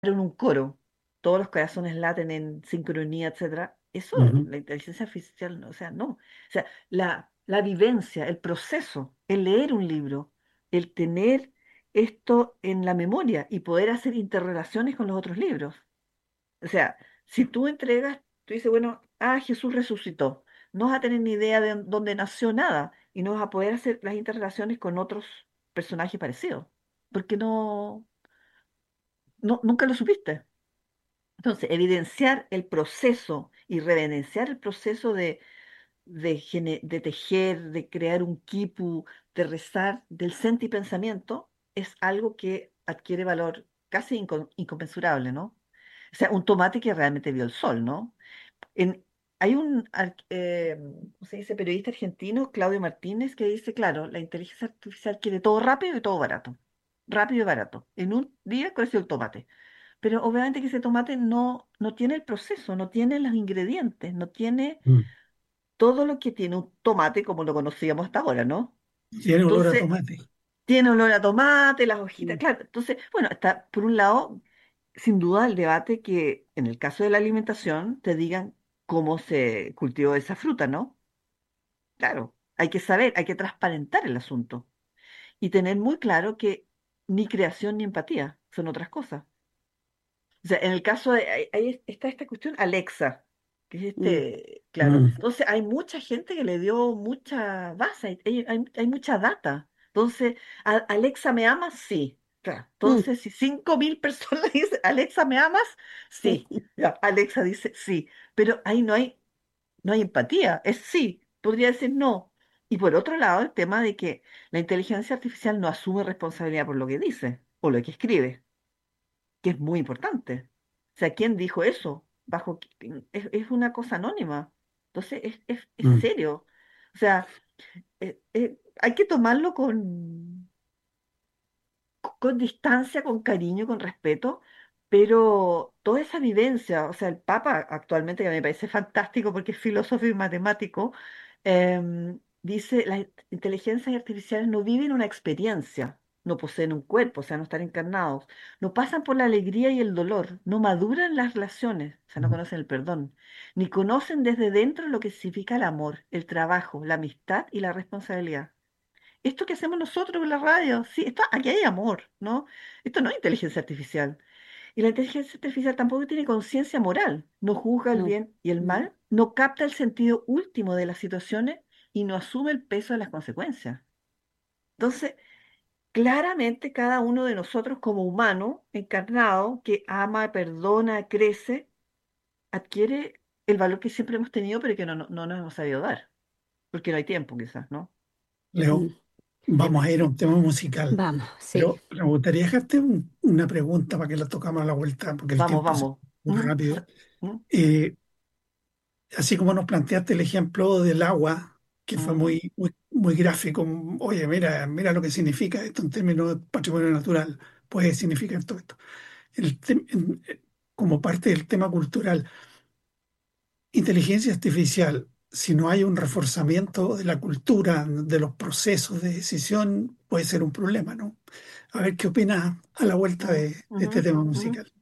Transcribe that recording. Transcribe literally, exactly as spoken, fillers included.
en un coro, todos los corazones laten en sincronía, etcétera. Eso, Ujú. la inteligencia artificial, no, o sea, no. O sea, la, la vivencia, el proceso, el leer un libro, el tener esto en la memoria y poder hacer interrelaciones con los otros libros. O sea, si tú entregas, tú dices, bueno, ah, Jesús resucitó, no vas a tener ni idea de dónde nació nada y no vas a poder hacer las interrelaciones con otros personajes parecidos, porque no, no, nunca lo supiste. Entonces, evidenciar el proceso y reverenciar el proceso de, de, gene- de tejer, de crear un quipu, de rezar, del sentipensamiento, es algo que adquiere valor casi inco- inconmensurable, ¿no? O sea, un tomate que realmente vio el sol, ¿no? En- hay un ar- eh, ¿cómo se dice? Periodista argentino, Claudio Martínez, que dice, claro, la inteligencia artificial quiere todo rápido y todo barato. Rápido y barato. En un día creció el tomate. Pero obviamente que ese tomate no, no tiene el proceso, no tiene los ingredientes, no tiene Mm. todo lo que tiene un tomate como lo conocíamos hasta ahora, ¿no? Tiene olor a Entonces, tomate. tiene olor a tomate, las hojitas, Mm. claro. Entonces, bueno, está por un lado, sin duda, el debate que en el caso de la alimentación te digan cómo se cultivó esa fruta, ¿no? Claro, hay que saber, hay que transparentar el asunto y tener muy claro que ni creación ni empatía son otras cosas. O sea, en el caso de, ahí ahí está esta cuestión Alexa, que es Mm, este, claro. Mm. Entonces hay mucha gente que le dio mucha base, hay, hay, hay mucha data. Entonces, "A- Alexa, ¿me amas? Sí. Claro. mm. Entonces, si cinco mil personas dicen, Alexa, ¿me amas? Sí. Ya, Alexa dice sí. Pero ahí no hay, no hay empatía, es sí. Podría decir no. Y por otro lado, el tema de que la inteligencia artificial no asume responsabilidad por lo que dice o lo que escribe que es muy importante. O sea, ¿quién dijo eso? Bajo, qué- es, es una cosa anónima. Entonces, es, es, es Mm. serio. O sea, eh, eh, hay que tomarlo con, con distancia, con cariño, con respeto, pero toda esa vivencia, o sea, el Papa actualmente, que me parece fantástico porque es filósofo y matemático, em, dice, las inteligencias artificiales no viven una experiencia, no poseen un cuerpo, o sea, no están encarnados, no pasan por la alegría y el dolor, no maduran las relaciones, o sea, no Mm. conocen el perdón, ni conocen desde dentro lo que significa el amor, el trabajo, la amistad y la responsabilidad. Esto que hacemos nosotros en la radio, sí, está, aquí hay amor, ¿no? Esto no es inteligencia artificial. Y la inteligencia artificial tampoco tiene conciencia moral, no juzga el No. bien y el Mm. mal, no capta el sentido último de las situaciones y no asume el peso de las consecuencias. Entonces, claramente cada uno de nosotros como humano encarnado que ama, perdona, crece, adquiere el valor que siempre hemos tenido, pero que no, no, no nos hemos sabido dar, porque no hay tiempo quizás, ¿no? Leo, Mm. vamos Dime. a ir a un tema musical, Vamos, sí. pero me gustaría dejarte un- una pregunta para que la tocamos a la vuelta, porque el Vamos, tiempo se vamos. muy ¿Mm? rápido. Sa- ¿Mm? Eh, Así como nos planteaste el ejemplo del agua, que fue ¿Mm? muy, muy, muy gráfico, oye, mira, mira lo que significa esto en términos de patrimonio natural, puede significar todo esto. El tem- en- eh, Como parte del tema cultural, inteligencia artificial, si no hay un reforzamiento de la cultura, de los procesos de decisión, puede ser un problema, ¿no? A ver qué opinas a la vuelta ¿Mm? de de este Ujú, tema ujú. musical.